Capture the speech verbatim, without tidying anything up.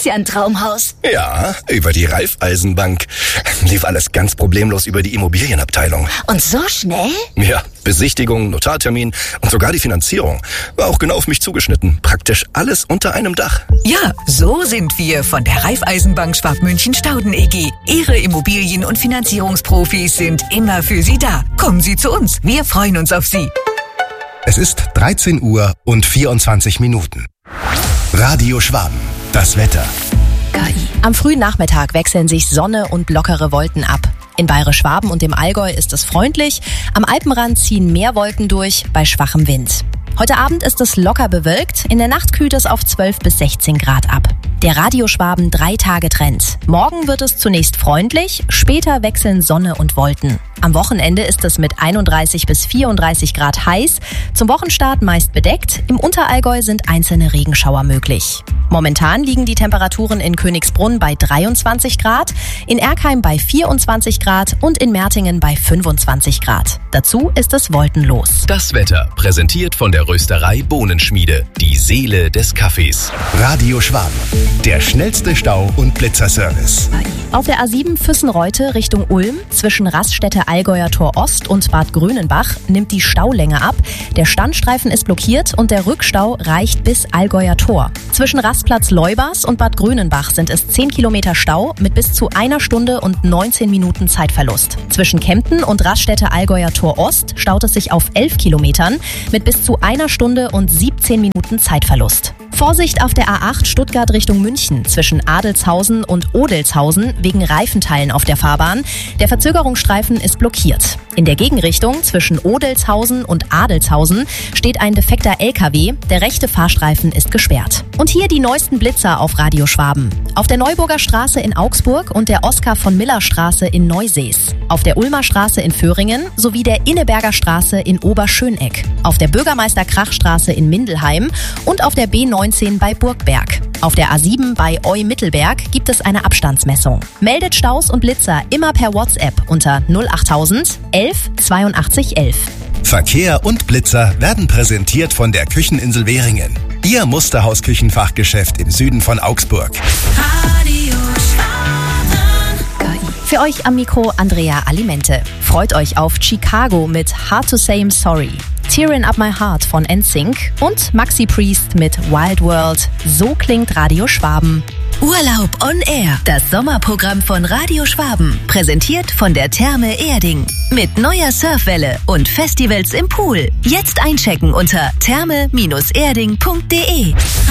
ja ein Traumhaus. Ja, über die Raiffeisenbank. Lief alles ganz problemlos über die Immobilienabteilung. Und so schnell? Ja, Besichtigung, Notartermin und sogar die Finanzierung. War auch genau auf mich zugeschnitten. Praktisch alles unter einem Dach. Ja, so sind wir von der Raiffeisenbank Schwabmünchen-Stauden E G. Ihre Immobilien- und Finanzierungsprofis sind immer für Sie da. Kommen Sie zu uns. Wir freuen uns auf Sie. Es ist dreizehn Uhr und vierundzwanzig Minuten. Radio Schwaben. Das Wetter. K I. Am frühen Nachmittag wechseln sich Sonne und lockere Wolken ab. In Bayerisch-Schwaben und dem Allgäu ist es freundlich. Am Alpenrand ziehen mehr Wolken durch bei schwachem Wind. Heute Abend ist es locker bewölkt. In der Nacht kühlt es auf zwölf bis sechzehn Grad ab. Der Radio Schwaben drei Tage Trend. Morgen wird es zunächst freundlich, später wechseln Sonne und Wolken. Am Wochenende ist es mit einunddreißig bis vierunddreißig Grad heiß. Zum Wochenstart meist bedeckt. Im Unterallgäu sind einzelne Regenschauer möglich. Momentan liegen die Temperaturen in Königsbrunn bei dreiundzwanzig Grad, in Erkheim bei vierundzwanzig Grad und in Mertingen bei fünfundzwanzig Grad. Dazu ist es wolkenlos. Das Wetter präsentiert von der Rösterei Bohnenschmiede, die Seele des Kaffees. Radio Schwaben. Der schnellste Stau- und Blitzerservice. Auf der A sieben Füssenreute Richtung Ulm zwischen Raststätte Allgäuer Tor Ost und Bad Grönenbach nimmt die Staulänge ab. Der Standstreifen ist blockiert und der Rückstau reicht bis Allgäuer Tor. Zwischen Rastplatz Leubers und Bad Grönenbach sind es zehn Kilometer Stau mit bis zu einer Stunde und neunzehn Minuten Zeitverlust. Zwischen Kempten und Raststätte Allgäuer Tor Ost staut es sich auf elf Kilometern mit bis zu einer Stunde und siebzehn Minuten Zeitverlust. Vorsicht auf der A acht Stuttgart Richtung München zwischen Adelzhausen und Odelzhausen wegen Reifenteilen auf der Fahrbahn. Der Verzögerungsstreifen ist blockiert. In der Gegenrichtung zwischen Odelzhausen und Adelzhausen steht ein defekter L K W. Der rechte Fahrstreifen ist gesperrt. Und hier die neuesten Blitzer auf Radio Schwaben. Auf der Neuburger Straße in Augsburg und der Oskar von Miller Straße in Neusees. Auf der Ulmer Straße in Föhringen sowie der Inneberger Straße in Oberschöneck. Auf der Bürgermeister Krach Straße in Mindelheim und auf der B neunzehn bei Burgberg. Auf der A sieben bei Eu-Mittelberg gibt es eine Abstandsmessung. Meldet Staus und Blitzer immer per WhatsApp unter null achttausend elf zweiundachtzig elf. Verkehr und Blitzer werden präsentiert von der Kücheninsel Währingen. Ihr Musterhaus-Küchenfachgeschäft im Süden von Augsburg. Radio Schwaben. Für euch am Mikro Andrea Alimente. Freut euch auf Chicago mit Hard to Say I'm Sorry. Tearing Up My Heart von N Sync und Maxi Priest mit Wild World. So klingt Radio Schwaben. Urlaub on Air, das Sommerprogramm von Radio Schwaben. Präsentiert von der Therme Erding. Mit neuer Surfwelle und Festivals im Pool. Jetzt einchecken unter therme Bindestrich erding punkt de.